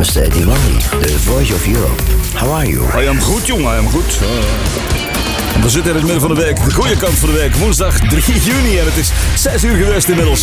Mr. Diwali, the voice of Europe. How are you? I am goed, jongen, I am goed. We zitten in het midden van de week, de goede kant van de week. Woensdag 3 juni en het is 6 uur geweest inmiddels.